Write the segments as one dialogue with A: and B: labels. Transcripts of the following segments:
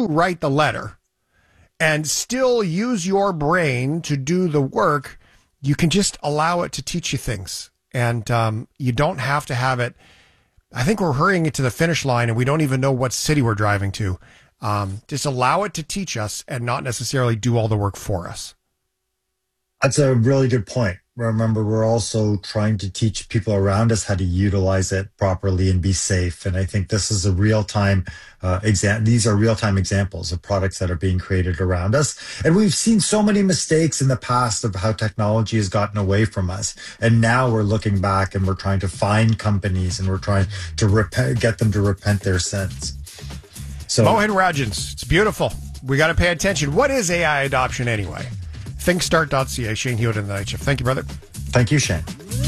A: you write the letter and still use your brain to do the work, you can just allow it to teach you things. And you don't have to have it. I think we're hurrying it to the finish line and we don't even know what city we're driving to. Just allow it to teach us and not necessarily do all the work for us.
B: That's a really good point. Remember, we're also trying to teach people around us how to utilize it properly and be safe. And I think this is a real-time these are real-time examples of products that are being created around us. And we've seen so many mistakes in the past of how technology has gotten away from us. And now we're looking back and we're trying to find companies and we're trying to get them to repent their sins. So,
A: Mohan Rajans, it's beautiful. We got to pay attention. What is AI adoption anyway? ThinkStart.ca. Shane Hewitt in the Night Shift. Thank you, brother.
B: Thank you, Shane.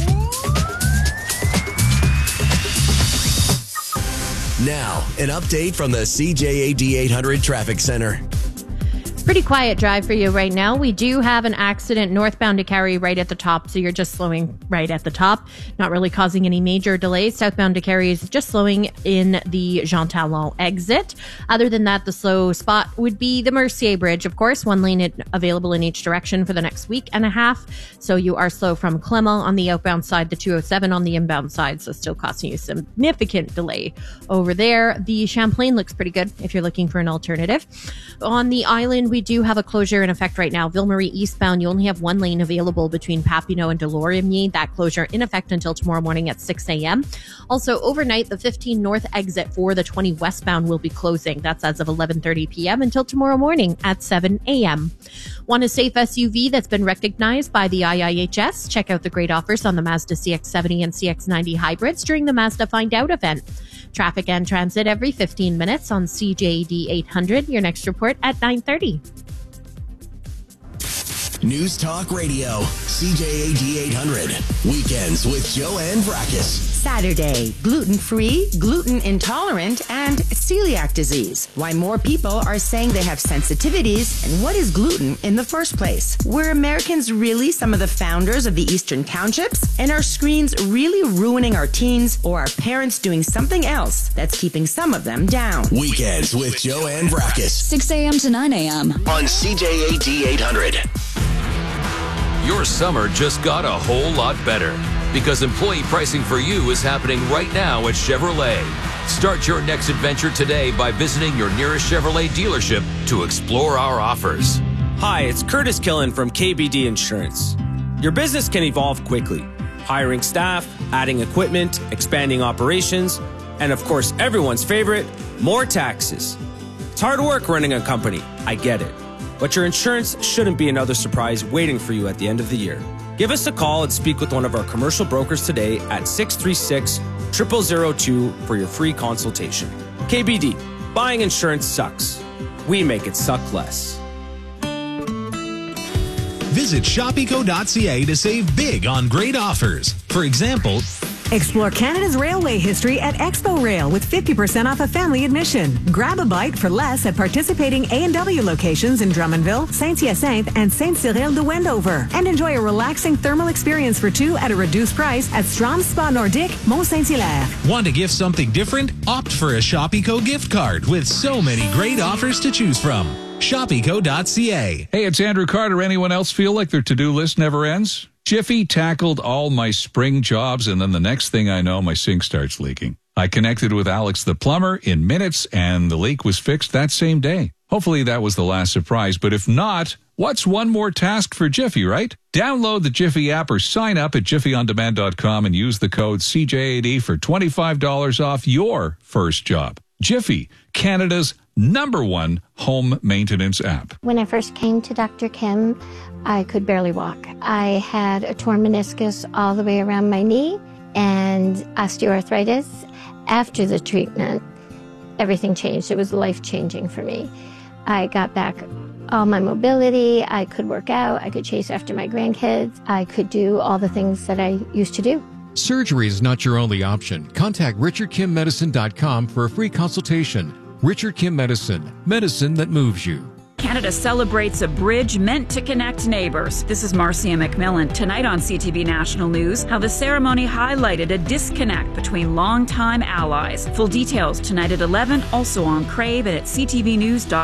C: Now, an update from the CJAD 800 Traffic Center.
D: Pretty quiet drive for you right now. We do have an accident northbound to Cary right at the top, so you're just slowing right at the top, not really causing any major delays. Southbound to Cary is just slowing in the Jean Talon exit. Other than that, the slow spot would be the Mercier Bridge, of course, one lane available in each direction for the next week and a half. So you are slow from Clement on the outbound side, the 207 on the inbound side, so still costing you significant delay over there. The Champlain looks pretty good if you're looking for an alternative. On the island, we do have a closure in effect right now. Ville-Marie eastbound, you only have one lane available between Papineau and Delorimier. That closure in effect until tomorrow morning at 6 a.m. Also, overnight, the 15 north exit for the 20 westbound will be closing. That's as of 11:30 p.m. until tomorrow morning at 7 a.m. Want a safe SUV that's been recognized by the IIHS? Check out the great offers on the Mazda CX-70 and CX-90 hybrids during the Mazda Find Out event. Traffic and transit every 15 minutes on CJAD 800. Your next report at 9:30.
C: News Talk Radio, CJAD 800. Weekends with Joanne Vrackus.
E: Saturday, gluten-free, gluten intolerant, and celiac disease. Why more people are saying they have sensitivities, and what is gluten in the first place? Were Americans really some of the founders of the Eastern Townships? And are screens really ruining our teens, or are parents doing something else that's keeping some of them down?
C: Weekends with Joanne Vrackus.
F: 6 a.m. to 9 a.m.
C: on CJAD 800.
G: Your summer just got a whole lot better because employee pricing for you is happening right now at Chevrolet. Start your next adventure today by visiting your nearest Chevrolet dealership to explore our offers.
H: Hi, it's Curtis Killen from KBD Insurance. Your business can evolve quickly. Hiring staff, adding equipment, expanding operations, and of course, everyone's favorite, more taxes. It's hard work running a company, I get it. But your insurance shouldn't be another surprise waiting for you at the end of the year. Give us a call and speak with one of our commercial brokers today at 636-0002 for your free consultation. KBD, buying insurance sucks. We make it suck less.
I: Visit shopeco.ca to save big on great offers. For example,
J: explore Canada's railway history at Expo Rail with 50% off a family admission. Grab a bite for less at participating A&W locations in Drummondville, Saint-Hyacinthe, and Saint-Cyril de Wendover. And enjoy a relaxing thermal experience for two at a reduced price at Strom Spa Nordique, Mont-Saint-Hilaire.
I: Want to gift something different? Opt for a Shopeco gift card with so many great offers to choose from. Shopeco.ca.
K: Hey, it's Andrew Carter. Anyone else feel like their to-do list never ends? Jiffy tackled all my spring jobs, and then the next thing I know, my sink starts leaking. I connected with Alex the plumber in minutes, and the leak was fixed that same day. Hopefully that was the last surprise, but if not, what's one more task for Jiffy, right? Download the Jiffy app or sign up at jiffyondemand.com and use the code CJAD for $25 off your first job. Jiffy, Canada's #1 home maintenance app.
L: When I first came to Dr. Kim, I could barely walk. I had a torn meniscus all the way around my knee and osteoarthritis. After the treatment, everything changed. It was life-changing for me. I got back all my mobility. I could work out. I could chase after my grandkids. I could do all the things that I used to do.
M: Surgery is not your only option. Contact richardkimmedicine.com for a free consultation. Richard Kim Medicine, medicine that moves you.
N: Canada celebrates a bridge meant to connect neighbors. This is Marcia McMillan. Tonight on CTV National News, how the ceremony highlighted a disconnect between longtime allies. Full details tonight at 11, also on Crave and at ctvnews.com.